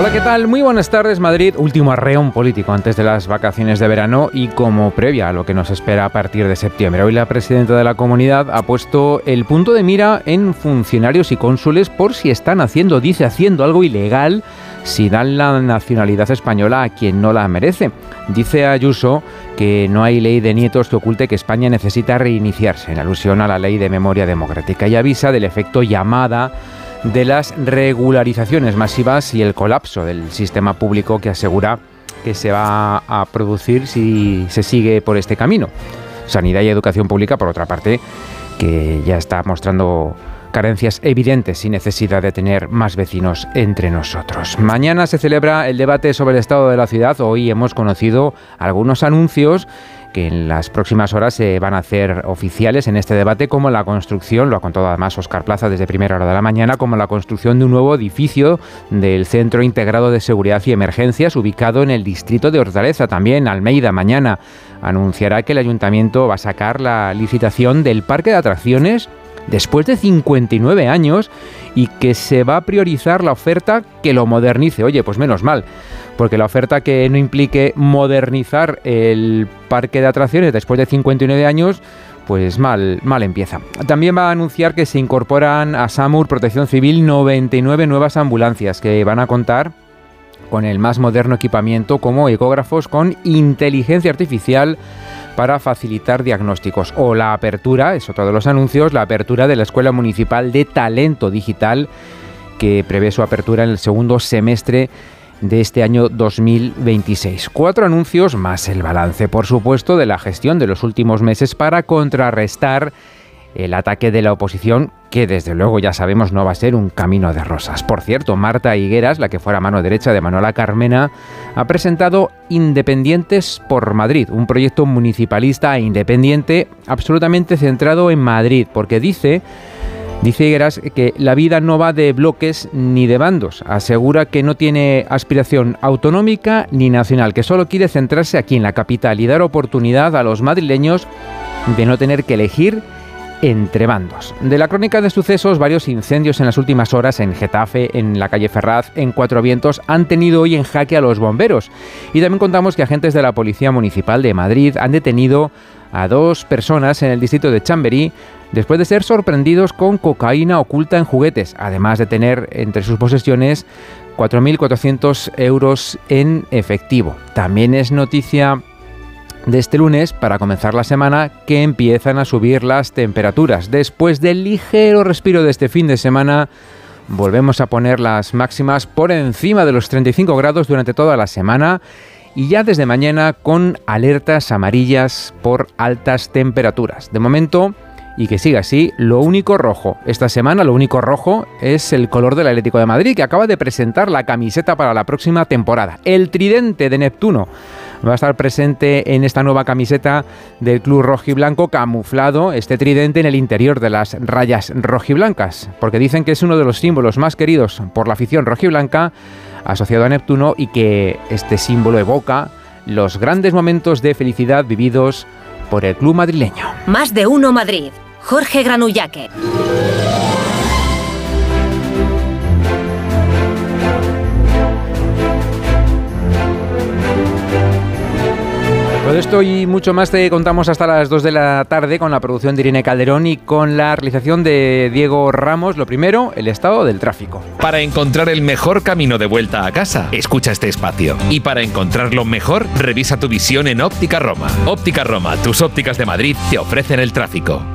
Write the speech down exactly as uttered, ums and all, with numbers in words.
Hola, ¿qué tal? Muy buenas tardes, Madrid. Último arreón político antes de las vacaciones de verano y como previa a lo que nos espera a partir de septiembre. Hoy la presidenta de la comunidad ha puesto el punto de mira en funcionarios y cónsules por si están haciendo, dice, haciendo algo ilegal si dan la nacionalidad española a quien no la merece. Dice Ayuso que no hay ley de nietos que oculte que España necesita reiniciarse, en alusión a la ley de memoria democrática, y avisa del efecto llamada de las regularizaciones masivas y el colapso del sistema público que asegura que se va a producir si se sigue por este camino. Sanidad y educación pública, por otra parte, que ya está mostrando carencias evidentes y necesidad de tener más vecinos entre nosotros. Mañana se celebra el debate sobre el estado de la ciudad. Hoy hemos conocido algunos anuncios que en las próximas horas se van a hacer oficiales en este debate, como la construcción, lo ha contado además Óscar Plaza desde primera hora de la mañana, como la construcción de un nuevo edificio del Centro Integrado de Seguridad y Emergencias, ubicado en el distrito de Hortaleza. También Almeida mañana anunciará que el ayuntamiento va a sacar la licitación del parque de atracciones después de cincuenta y nueve años y que se va a priorizar la oferta que lo modernice. Oye, pues menos mal, porque la oferta que no implique modernizar el parque de atracciones después de cincuenta y nueve años, pues mal, mal empieza. También va a anunciar que se incorporan a SAMUR Protección Civil noventa y nueve nuevas ambulancias que van a contar con el más moderno equipamiento, como ecógrafos con inteligencia artificial para facilitar diagnósticos. O la apertura, es otro de los anuncios, la apertura de la Escuela Municipal de Talento Digital, que prevé su apertura en el segundo semestre de este año dos mil veintiséis. Cuatro anuncios más el balance, por supuesto, de la gestión de los últimos meses para contrarrestar el ataque de la oposición, que desde luego ya sabemos no va a ser un camino de rosas. Por cierto, Marta Higueras, la que fuera mano derecha de Manuela Carmena, ha presentado Independientes por Madrid, un proyecto municipalista e independiente absolutamente centrado en Madrid, porque dice... Dice Higueras que la vida no va de bloques ni de bandos. Asegura que no tiene aspiración autonómica ni nacional, que solo quiere centrarse aquí en la capital y dar oportunidad a los madrileños de no tener que elegir entre bandos. De la crónica de sucesos, varios incendios en las últimas horas en Getafe, en la calle Ferraz, en Cuatro Vientos, han tenido hoy en jaque a los bomberos. Y también contamos que agentes de la Policía Municipal de Madrid han detenido a dos personas en el distrito de Chamberí después de ser sorprendidos con cocaína oculta en juguetes, además de tener entre sus posesiones cuatro mil cuatrocientos euros en efectivo. También es noticia de este lunes, para comenzar la semana, que empiezan a subir las temperaturas. Después del ligero respiro de este fin de semana, volvemos a poner las máximas por encima de los treinta y cinco grados durante toda la semana, y ya desde mañana con alertas amarillas por altas temperaturas. De momento, y que siga así, lo único rojo. Esta semana lo único rojo es el color del Atlético de Madrid, que acaba de presentar la camiseta para la próxima temporada. El tridente de Neptuno va a estar presente en esta nueva camiseta del club rojiblanco, camuflado este tridente en el interior de las rayas rojiblancas, porque dicen que es uno de los símbolos más queridos por la afición rojiblanca, asociado a Neptuno, y que este símbolo evoca los grandes momentos de felicidad vividos por el club madrileño. Más de uno Madrid. Jorge Granullaque. Todo esto y mucho más te contamos hasta las dos de la tarde con la producción de Irene Calderón y con la realización de Diego Ramos. Lo primero, el estado del tráfico. Para encontrar el mejor camino de vuelta a casa, escucha este espacio. Y para encontrarlo mejor, revisa tu visión en Óptica Roma. Óptica Roma, tus ópticas de Madrid, te ofrecen el tráfico.